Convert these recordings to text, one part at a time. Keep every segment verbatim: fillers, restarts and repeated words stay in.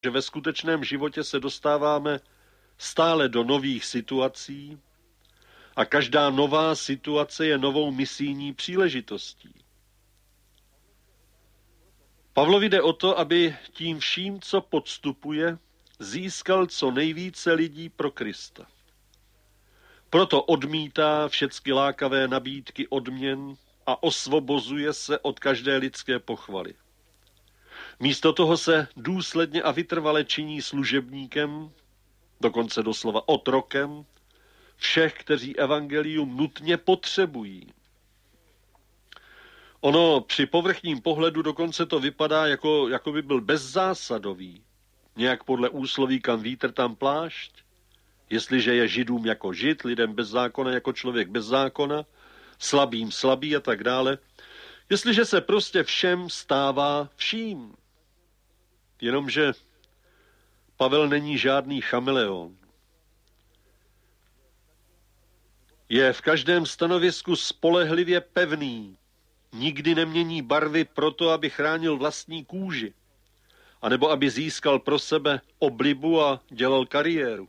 že ve skutečném životě se dostáváme stále do nových situací a každá nová situace je novou misijní příležitostí. Pavlovi jde o to, aby tím vším, co podstupuje, získal co nejvíce lidí pro Krista. Proto odmítá všecky lákavé nabídky odměn a osvobozuje se od každé lidské pochvaly. Místo toho se důsledně a vytrvale činí služebníkem, dokonce doslova otrokem, všech, kteří evangelium nutně potřebují. Ono při povrchním pohledu dokonce to vypadá, jako, jako by byl bezzásadový. Nějak podle úsloví kam vítr, tam plášť. Jestliže je židům jako žid, lidem bez zákona jako člověk bez zákona, slabým slabý a tak dále. Jestliže se prostě všem stává vším. Jenomže Pavel není žádný chameleon. Je v každém stanovisku spolehlivě pevný. Nikdy nemění barvy proto, aby chránil vlastní kůži, anebo aby získal pro sebe oblibu a dělal kariéru.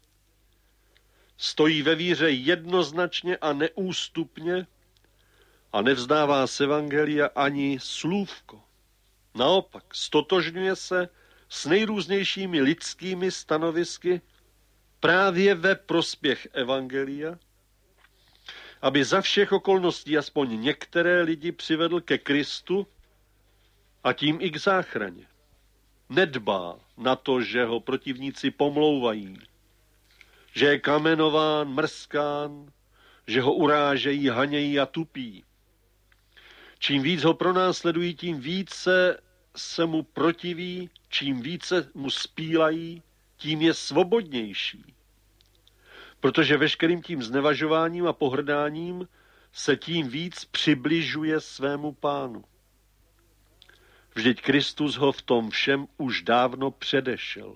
Stojí ve víře jednoznačně a neústupně a nevzdává z evangelia ani slůvko. Naopak, stotožňuje se s nejrůznějšími lidskými stanovisky právě ve prospěch evangelia, aby za všech okolností aspoň některé lidi přivedl ke Kristu a tím i k záchraně. Nedbá na to, že ho protivníci pomlouvají, že je kamenován, mrskán, že ho urážejí, hanějí a tupí. Čím víc ho pronásledují, tím více se mu protiví, čím více mu spílají, tím je svobodnější. Protože veškerým tím znevažováním a pohrdáním se tím víc přibližuje svému pánu. Vždyť Kristus ho v tom všem už dávno předešel.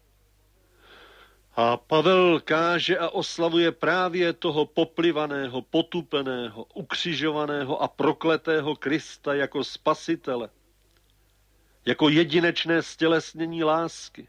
A Pavel káže a oslavuje právě toho poplivaného, potupeného, ukřižovaného a prokletého Krista jako spasitele, jako jedinečné stělesnění lásky.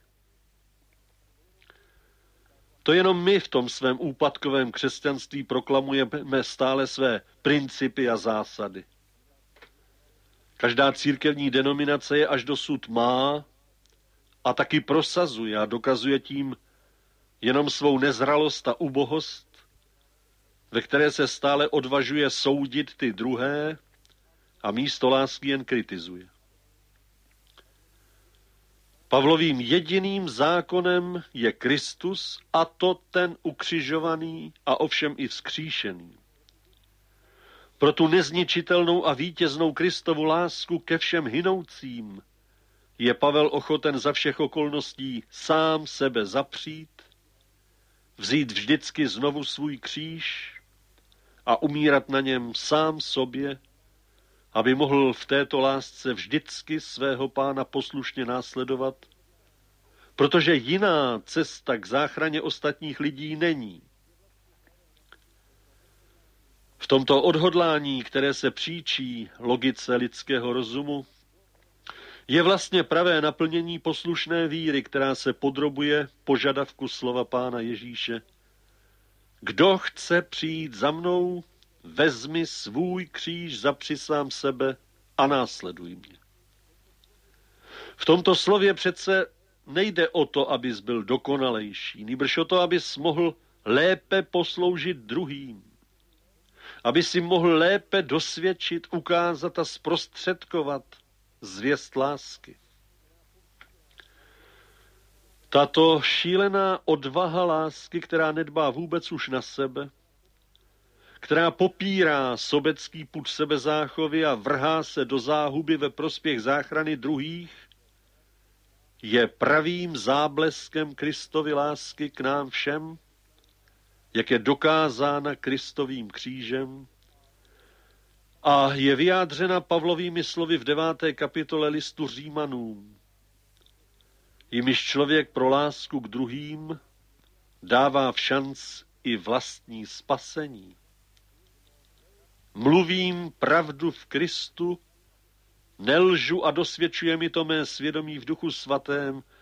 To jenom my v tom svém úpadkovém křesťanství proklamujeme stále své principy a zásady. Každá církevní denominace je až dosud má a taky prosazuje a dokazuje tím jenom svou nezralost a ubohost, ve které se stále odvažuje soudit ty druhé a místo lásky jen kritizuje. Pavlovým jediným zákonem je Kristus, a to ten ukřižovaný a ovšem i vzkříšený. Pro tu nezničitelnou a vítěznou Kristovu lásku ke všem hynoucím je Pavel ochoten za všech okolností sám sebe zapřít, vzít vždycky znovu svůj kříž a umírat na něm sám sobě, aby mohl v této lásce vždycky svého pána poslušně následovat, protože jiná cesta k záchraně ostatních lidí není. V tomto odhodlání, které se příčí logice lidského rozumu, je vlastně pravé naplnění poslušné víry, která se podrobuje požadavku slova Pána Ježíše. Kdo chce přijít za mnou, vezmi svůj kříž, zapři sám sebe a následuj mě. V tomto slově přece nejde o to, abys byl dokonalejší, nýbrž o to, abys mohl lépe posloužit druhým, aby si mohl lépe dosvědčit, ukázat a zprostředkovat zvěst lásky. Tato šílená odvaha lásky, která nedbá vůbec už na sebe, která popírá sobecký pud sebezáchovy a vrhá se do záhuby ve prospěch záchrany druhých, je pravým zábleskem Kristovy lásky k nám všem, jak je dokázána Kristovým křížem a je vyjádřena Pavlovými slovy v deváté kapitole listu Římanům. Jimiž člověk pro lásku k druhým dává v šanc i vlastní spasení. Mluvím pravdu v Kristu, nelžu a dosvědčuje mi to mé svědomí v Duchu Svatém,